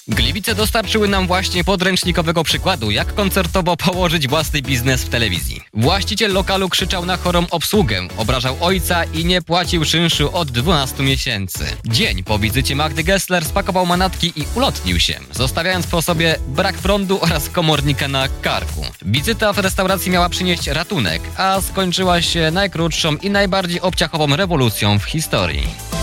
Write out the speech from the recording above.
Gliwice dostarczyły nam właśnie podręcznikowego przykładu, jak koncertowo położyć własny biznes w telewizji. Właściciel lokalu krzyczał na chorą obsługę, obrażał ojca i nie płacił czynszu od 12 miesięcy. Dzień po wizycie Magdy Gessler spakował manatki i ulotnił się, zostawiając po sobie brak prądu oraz komornika na karku. Wizyta w restauracji miała przynieść ratunek, a skończyła się najkrótszą i najbardziej obciachową rewolucją w historii.